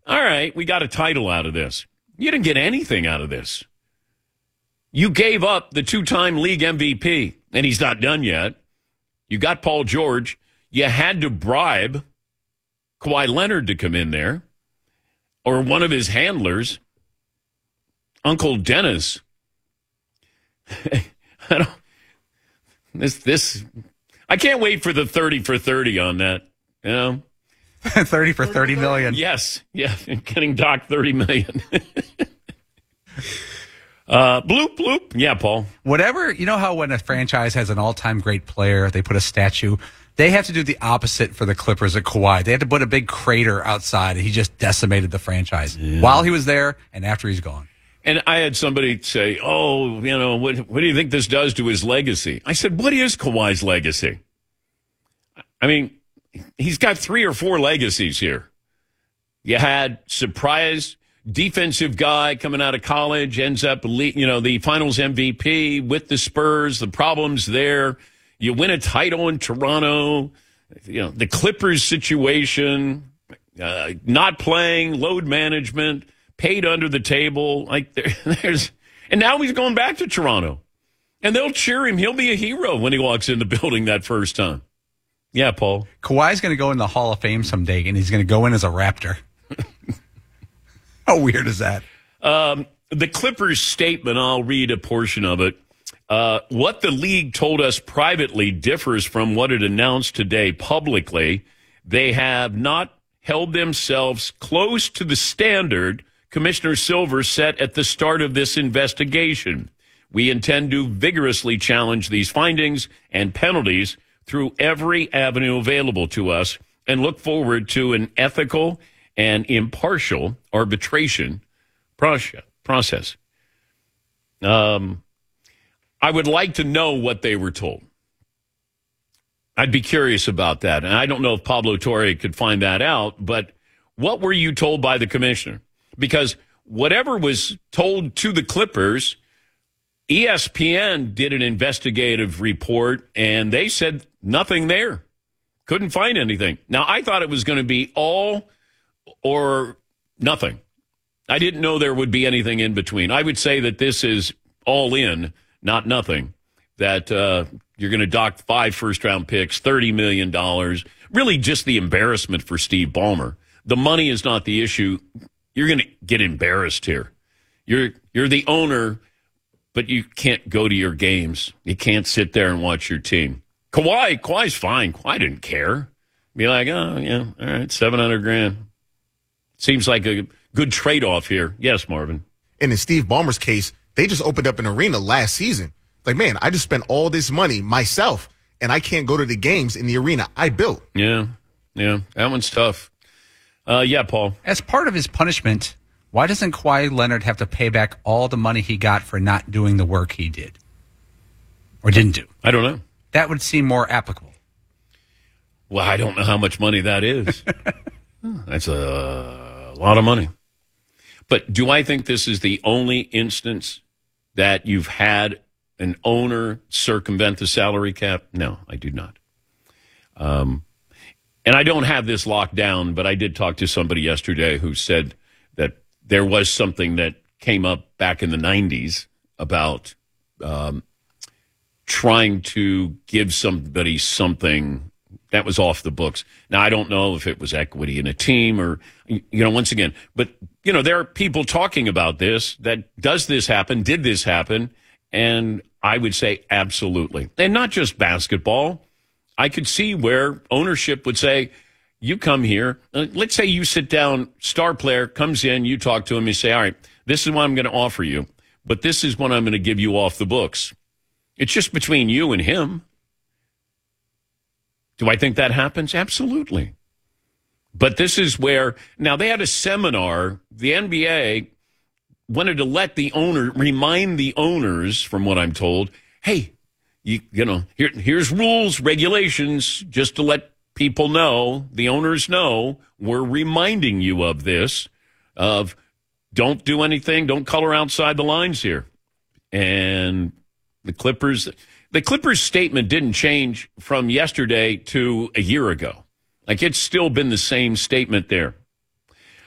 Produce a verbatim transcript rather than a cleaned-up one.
all right, we got a title out of this. You didn't get anything out of this. You gave up the two-time league M V P, and he's not done yet. You got Paul George. You had to bribe Kawhi Leonard to come in there, or one of his handlers, Uncle Dennis. I don't. This this. I can't wait for the thirty for thirty on that. You know, thirty for thirty million. Yes, yeah, getting docked thirty million. Uh, bloop, bloop. Yeah, Paul. Whatever, you know how when a franchise has an all-time great player, they put a statue? They have to do the opposite for the Clippers at Kawhi. They had to put a big crater outside, and he just decimated the franchise yeah. while he was there and after he's gone. And I had somebody say, oh, you know, what, what do you think this does to his legacy? I said, what is Kawhi's legacy? I mean, he's got three or four legacies here. You had surprise defensive guy coming out of college, ends up, you know, the finals M V P with the Spurs, the problems there. You win a title in Toronto, you know, the Clippers situation, uh, not playing, load management, paid under the table. Like there, there's, and now he's going back to Toronto. And they'll cheer him. He'll be a hero when he walks in the building that first time. Yeah, Paul. Kawhi's going to go in the Hall of Fame someday, and he's going to go in as a Raptor. How weird is that? Um, the Clippers statement, I'll read a portion of it. Uh, what the league told us privately differs from what it announced today publicly. They have not held themselves close to the standard Commissioner Silver set at the start of this investigation. We intend to vigorously challenge these findings and penalties through every avenue available to us and look forward to an ethical and impartial arbitration process. Um, I would like to know what they were told. I'd be curious about that. And I don't know if Pablo Torre could find that out, but what were you told by the commissioner? Because whatever was told to the Clippers, E S P N did an investigative report, and they said nothing there. Couldn't find anything. Now, I thought it was going to be all or nothing. I didn't know there would be anything in between. I would say that this is all in, not nothing. That uh, you're going to dock five first-round picks, thirty million dollars. Really just the embarrassment for Steve Ballmer. The money is not the issue. You're going to get embarrassed here. You're you're the owner, but you can't go to your games. You can't sit there and watch your team. Kawhi, Kawhi's fine. Kawhi didn't care. Be like, oh, yeah, all right, seven hundred grand. Seems like a good trade-off here. Yes, Marvin. And in Steve Ballmer's case, they just opened up an arena last season. Like, man, I just spent all this money myself, and I can't go to the games in the arena I built. Yeah, yeah, that one's tough. Uh, yeah, Paul. As part of his punishment, why doesn't Kawhi Leonard have to pay back all the money he got for not doing the work he did? Or didn't do? I don't know. That would seem more applicable. Well, I don't know how much money that is. That's a lot of money. But do I think this is the only instance that you've had an owner circumvent the salary cap? No, I do not. Um, and I don't have this locked down, but I did talk to somebody yesterday who said that there was something that came up back in the nineties about um, trying to give somebody something that was off the books. Now, I don't know if it was equity in a team or, you know, once again, but, you know, there are people talking about this, that does this happen, did this happen? And I would say absolutely. And not just basketball. I could see where ownership would say, you come here, uh, let's say you sit down, star player comes in, you talk to him, you say, all right, this is what I'm going to offer you, but this is what I'm going to give you off the books. It's just between you and him. Do I think that happens? Absolutely. But this is where, now they had a seminar, the N B A wanted to let the owner, remind the owners, from what I'm told, hey, you, you know, here, here's rules, regulations, just to let people know, the owners know, we're reminding you of this, of don't do anything, don't color outside the lines here. And the Clippers, the Clippers statement didn't change from yesterday to a year ago. Like, it's still been the same statement there.